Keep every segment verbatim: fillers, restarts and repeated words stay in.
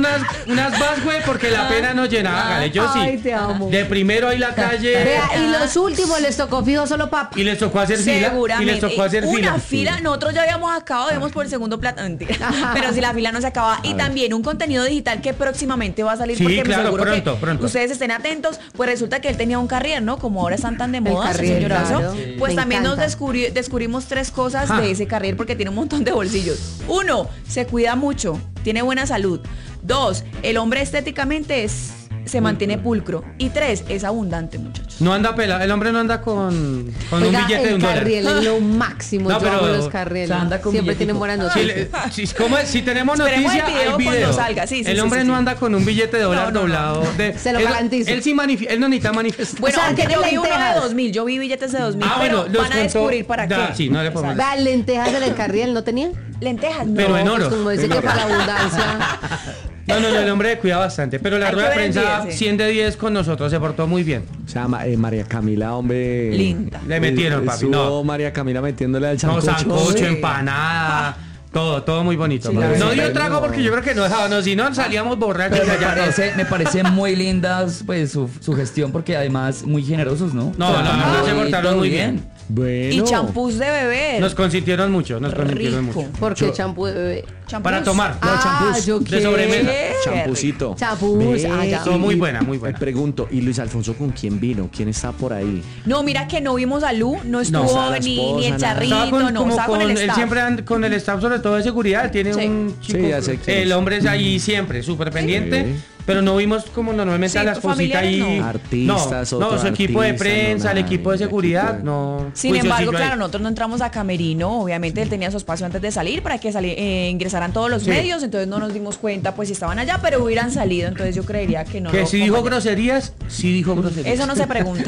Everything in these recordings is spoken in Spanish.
unas, unas vas, güey, porque la pena nos llenaba. Hágale, yo sí. Ay, te amo. De primero ahí la calle. Vea, y los últimos les tocó fijo solo papi. Y les tocó hacer fila. Y les tocó hacer una fila. fila, nosotros ya habíamos acabado, íbamos por el segundo plato, mentira. Pero si la fila no se acaba. Y también un contenido digital que próximamente va a salir, Sí, porque claro, me seguro pronto, que pronto. ustedes estén atentos. Pues resulta que él tenía un carrier, ¿no? Como ahora están tan de moda, ese carrier, señorazo. claro. Sí. Pues Me también nos encanta. descubri- descubrimos tres cosas Ja. de ese carrier, porque tiene un montón de bolsillos. Uno, se cuida mucho, tiene buena salud. Dos, el hombre estéticamente es, se mantiene pulcro. Y tres, es abundante, muchachos. No anda pelado. El hombre no anda con, con Oiga, un billete de el un dólar. carriel es lo máximo. No, Yo pero- amo los carrieles. o sea, anda con Siempre billetico. tienen buenas Si, noticias. le- si- ¿cómo es? Si tenemos Esperemos noticia, el video hay video. cuando salga. Sí, sí, el sí, hombre sí, no sí. anda con un billete de dólar No, no, no. doblado. De, Se lo él, garantizo. Él, sí manifi- él no necesita manifestar. Bueno, O sea, aunque tiene yo vi uno de lentejas. dos mil, yo vi billetes de dos mil, Ah, pero bueno, los van a contó- descubrir para da, qué. sí, no le podemos- Exacto. Las lentejas en el carriel, ¿no tenía? Lentejas, no. Pero en oro. Pues como dice En que oro. para la abundancia. No, no, no, el hombre cuida bastante. Pero la Hay rueda de que ver el prensa, diez, sí. cien de diez con nosotros, se portó muy bien. O sea, Ma- eh, María Camila, hombre. Linda. Le metieron, Eh, papi. estuvo No, María Camila metiéndole al no, sancocho. sancocho, Sí. empanada, todo, todo muy bonito. Sí, papi. la no verdad, dio trago no. porque yo creo que no dejaba, no, si no salíamos borrachos Pero me allá. parece, me parece muy linda pues, su, su gestión, porque además muy generosos, ¿no? No, no, no, no, se portaron muy bien. Bueno. Y champús de beber. Nos consintieron mucho, nos consintieron Rico. mucho. ¿Por qué champú de bebé? Champús. Para tomar. Ah, champús. yo De qué. sobremesa. Champucito. Champús, Ve, ah, ya. Estuvo muy buena, muy Me buena. pregunto, ¿y Luis Alfonso con quién vino? ¿Quién está por ahí? No, mira que no vimos a Lu, no estuvo estaba la ni, esposa, ni el nada. charrito, Estaba con, no, como estaba con, con el él staff. siempre anda con el staff, sobre todo de seguridad. Tiene Sí. un chico. Sí, ya sé quién el es. hombre es ahí siempre, súper pendiente. Sí. Pero no vimos como normalmente Sí, a la esposita ahí. familiares no. Artistas, no, no, otro su equipo de artista, prensa, no, el nada, equipo de el seguridad, equipo de- no. Sin juiciosillo embargo, ahí. claro, nosotros no entramos a camerino, obviamente él tenía su espacio antes de salir para que sali- eh, ingresaran todos los Sí. medios, entonces no nos dimos cuenta pues si estaban allá, pero hubieran salido, entonces yo creería que no. Que lo si dijo acompañaron. groserías, sí dijo groserías. Eso no se pregunta.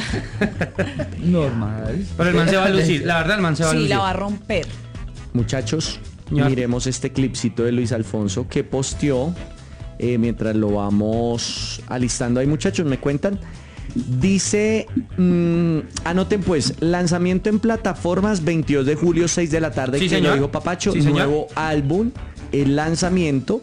Normal. Pero el man se va a lucir, la verdad el man se va a Sí, lucir. la va a romper. Muchachos, Ya. miremos este clipcito de Luis Alfonso que posteó eh, mientras lo vamos alistando ahí, muchachos, ¿me cuentan? Dice, mm, anoten pues, lanzamiento en plataformas veintidós de julio, seis de la tarde, Sí, que señor. lo dijo Papacho, Sí, señor. nuevo álbum, el lanzamiento,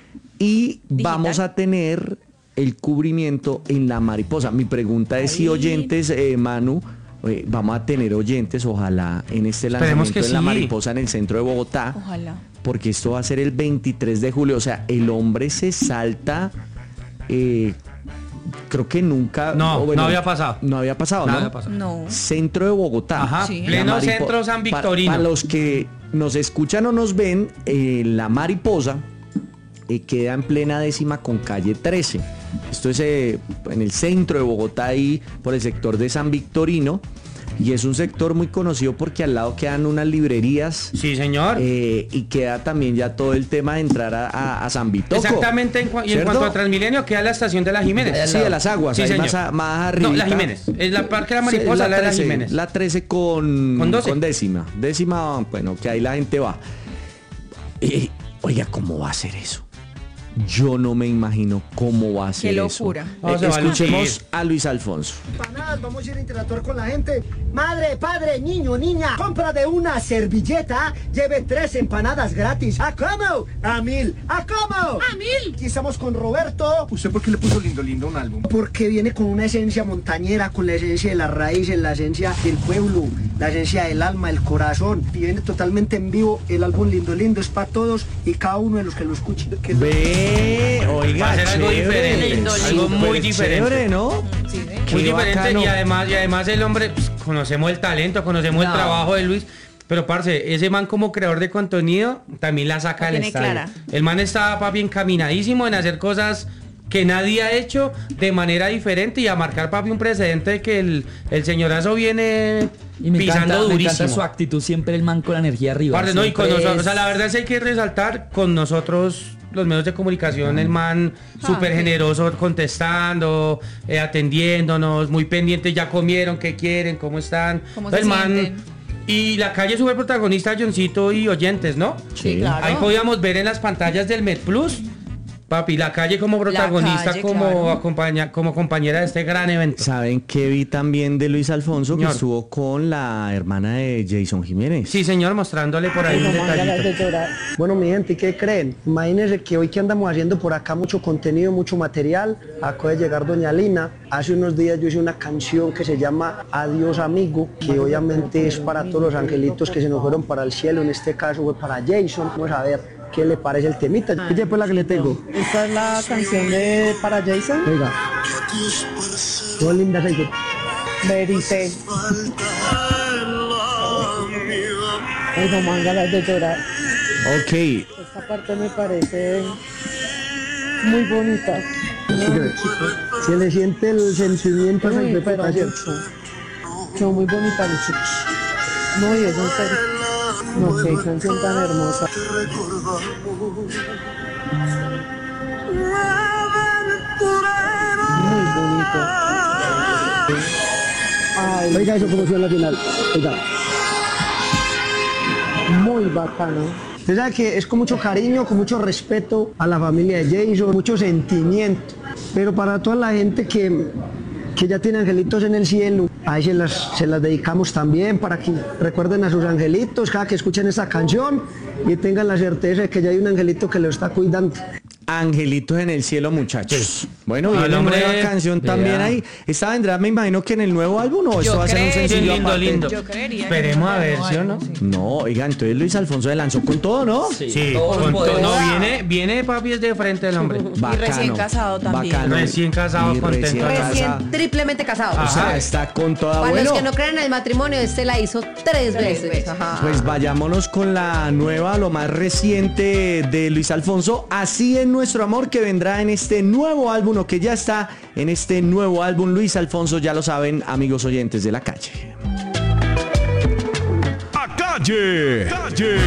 y Digital. vamos a tener el cubrimiento en La Mariposa. Mi pregunta es si Ay. oyentes, eh, Manu, eh, vamos a tener oyentes, ojalá, en este Esperemos lanzamiento que en La sí. Mariposa, en el centro de Bogotá, Ojalá. porque esto va a ser el veintitrés de julio. O sea, el hombre se salta, eh, creo que nunca. No, o bueno, no había pasado. No había pasado, No ¿no? había pasado. No. Centro de Bogotá. Ajá, Sí. pleno La Maripo- centro San Pa- Victorino. Para los que nos escuchan o nos ven, eh, La Mariposa eh, queda en plena décima con calle trece. Esto es eh, en el centro de Bogotá, ahí por el sector de San Victorino. Y es un sector muy conocido porque al lado quedan unas librerías. Sí, señor. eh, y queda también ya todo el tema de entrar a, a, a San Vitoco. Exactamente, en cua- y en ¿cierto? cuanto a Transmilenio, queda la estación de la Jiménez. Sí, de las aguas, Sí, ahí señor. más, a- más arriba. No, la Jiménez. Es la Parque de la Mariposa, la, de la Jiménez. La trece con, Con doce. décima. Décima, bueno, que ahí la gente va. Eh, oiga, ¿cómo va a ser eso? Yo no me imagino cómo va a ser Qué eso. locura. No, Eh, se va a escuchemos lucir. a Luis Alfonso. Empanadas, vamos a ir a interactuar con la gente. Madre, padre, niño, niña, compra de una servilleta, lleve tres empanadas gratis. ¿A cómo? A mil. ¿A cómo? A mil. Aquí estamos con Roberto. ¿Usted por qué le puso lindo lindo a un álbum? Porque viene con una esencia montañera, con la esencia de las raíces, la esencia del pueblo, la esencia del alma, el corazón. Y viene totalmente en vivo. El álbum Lindo Lindo es para todos y cada uno de los que lo escuchen. Que Ve, oiga, Va a ser algo chévere. diferente, Lindo, algo lindo. muy Súper diferente. chévere, ¿no? Sí, sí. Qué Muy diferente bacano. y además, y además el hombre, pues, conocemos el talento, conocemos el No. trabajo de Luis. Pero parce, ese man como creador de contenido también la saca La del tiene estadio. clara. El man está papi encaminadísimo en hacer cosas que nadie ha hecho de manera diferente y a marcar papi un precedente de que el, el señorazo viene Y me pisando encanta, me durísimo. encanta su actitud, siempre el man con la energía arriba. Parce, no, y con Siempre nosotros, es- o sea, la verdad sí hay que resaltar con nosotros los medios de comunicación, el man súper Ah, sí. generoso contestando, eh, atendiéndonos, muy pendientes, ya comieron, qué quieren, cómo están. ¿Cómo El se man sienten? y la calle súper protagonista, Johncito y oyentes, ¿no? Sí, claro. Ahí podíamos ver en las pantallas del Med Plus Papi, la calle como protagonista, calle, como, claro. acompaña, como compañera de este gran evento. ¿Saben qué vi también de Luis Alfonso? Señor. Que estuvo con la hermana de Jason Jiménez. Sí, señor, mostrándole por ahí un detallito. Bueno, mi gente, ¿y qué creen? Imagínense que hoy que andamos haciendo por acá mucho contenido, mucho material, acaba de llegar doña Lina. Hace unos días yo hice una canción que se llama Adiós Amigo, que obviamente es para todos los angelitos que se nos fueron para el cielo, en este caso fue para Jason. Vamos a ver qué le parece el temita. Ella pues la que le tengo. Esta es la canción de para Jason. Oiga. Todo linda, ¿sí? Verité. Ay, no me dan ganas de llorar. Ok. Esta parte me parece muy bonita. Se le siente el sentimiento a esa Uy, pero interpretación. mucho. Quedó muy bonita, mucho. No, y es en serio. No, qué canción tan hermosa. Muy bonito. Ay, Oiga eso como suena al final. Oiga. muy bacano. Usted sabe que es con mucho cariño, con mucho respeto a la familia de Jason, mucho sentimiento. Pero para toda la gente que, que ya tiene angelitos en el cielo, a ellos se las, se las dedicamos también para que recuerden a sus angelitos cada que escuchen esta canción y tengan la certeza de que ya hay un angelito que lo está cuidando. Angelitos en el cielo, muchachos. Bueno, Al viene una hombre, nueva canción vea. también ahí. ¿Esta vendrá, me imagino, que en el nuevo álbum o Yo esto va a ser un creo. Sí, sencillo lindo, aparte? lindo. Yo creería. Esperemos que a ver, no, ¿sí o algo, no? sí. No, oiga, entonces Luis Alfonso se lanzó con todo, ¿no? Sí, Todo con poder. todo. No, viene, viene papi es de frente el hombre. Bacano, recién casado también. bacano. Recién casado, Y contento. recién casado. Recién triplemente casado. O sea, está con toda Para bueno. los que no crean en el matrimonio, este la hizo tres, veces. veces. Ajá. Pues vayámonos con la nueva, lo más reciente de Luis Alfonso. Así es nuestro amor, que vendrá en este nuevo álbum, o que ya está en este nuevo álbum. Luis Alfonso, ya lo saben, amigos oyentes de La Calle. A calle, calle.